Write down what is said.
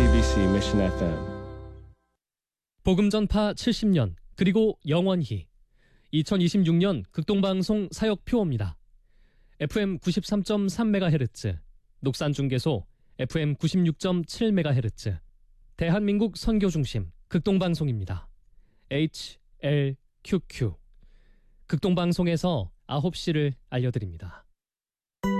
JTBC Mission FM. 복음 전파 70년 그리고 영원히 2026년 극동방송 사역 표어입니다. FM 93.3MHz, 녹산중계소 FM 96.7MHz, 대한민국 선교중심 극동방송입니다. HLQQ. 극동방송에서 9시를 알려드립니다.